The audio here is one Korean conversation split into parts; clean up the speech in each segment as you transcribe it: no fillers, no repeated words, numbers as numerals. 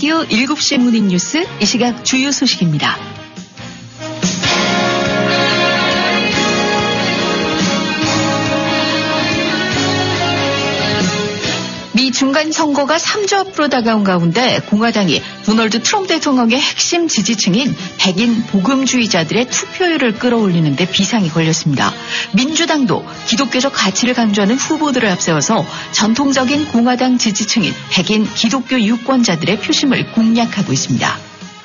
라디오 7시 모닝뉴스, 이 시각 주요 소식입니다. 미 중간선거가 3주 앞으로 다가온 가운데 공화당이 도널드 트럼프 대통령의 핵심 지지층인 백인 복음주의자들의 투표율을 끌어올리는 데 비상이 걸렸습니다. 민주당도 기독교적 가치를 강조하는 후보들을 앞세워서 전통적인 공화당 지지층인 백인 기독교 유권자들의 표심을 공략하고 있습니다.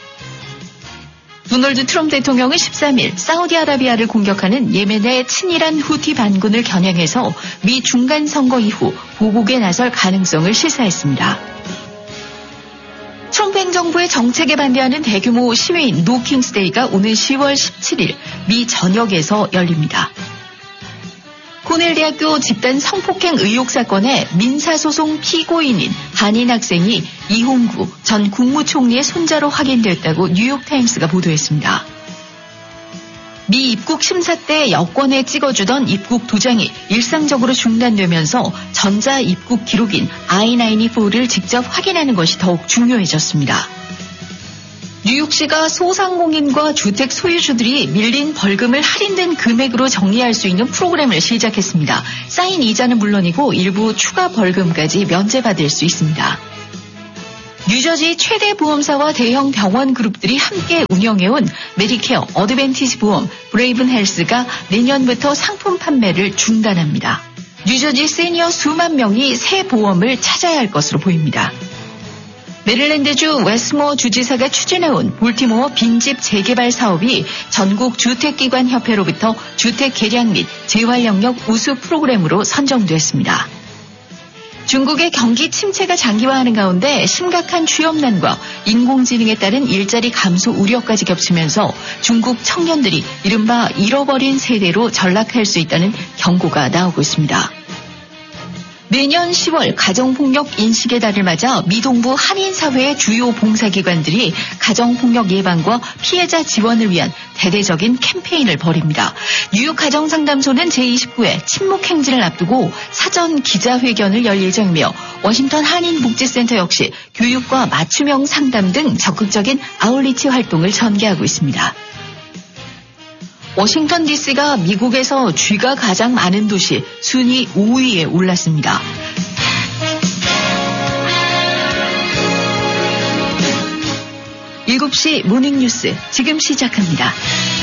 도널드 트럼프 대통령은 13일 사우디아라비아를 공격하는 예멘의 친이란 후티 반군을 겨냥해서 미 중간선거 이후 보복에 나설 가능성을 시사했습니다. 트럼프 행정부의 정책에 반대하는 대규모 시위인 노킹스데이가 오는 10월 17일 미 전역에서 열립니다. 코넬 대학교 집단 성폭행 의혹 사건의 민사소송 피고인인 한인 학생이 이홍구 전 국무총리의 손자로 확인됐다고 뉴욕타임스가 보도했습니다. 미 입국 심사 때 여권에 찍어주던 입국 도장이 일상적으로 중단되면서 전자 입국 기록인 I-94를 직접 확인하는 것이 더욱 중요해졌습니다. 뉴욕시가 소상공인과 주택 소유주들이 밀린 벌금을 할인된 금액으로 정리할 수 있는 프로그램을 시작했습니다. 쌓인 이자는 물론이고 일부 추가 벌금까지 면제받을 수 있습니다. 뉴저지 최대 보험사와 대형 병원 그룹들이 함께 운영해온 메디케어, 어드밴티지 보험, 브레이븐 헬스가 내년부터 상품 판매를 중단합니다. 뉴저지 시니어 수만 명이 새 보험을 찾아야 할 것으로 보입니다. 메릴랜드주 웨스모 주지사가 추진해온 볼티모어 빈집 재개발 사업이 전국 주택기관협회로부터 주택 개량 및 재활 영역 우수 프로그램으로 선정됐습니다. 중국의 경기 침체가 장기화하는 가운데 심각한 취업난과 인공지능에 따른 일자리 감소 우려까지 겹치면서 중국 청년들이 이른바 잃어버린 세대로 전락할 수 있다는 경고가 나오고 있습니다. 내년 10월 가정폭력 인식의 달을 맞아 미 동부 한인사회의 주요 봉사기관들이 가정폭력 예방과 피해자 지원을 위한 대대적인 캠페인을 벌입니다. 뉴욕 가정상담소는 제29회 친목행진을 앞두고 사전 기자회견을 열 예정이며 워싱턴 한인복지센터 역시 교육과 맞춤형 상담 등 적극적인 아웃리치 활동을 전개하고 있습니다. 워싱턴 DC가 미국에서 쥐가 가장 많은 도시 순위 5위에 올랐습니다. (7시) 모닝뉴스 지금 시작합니다.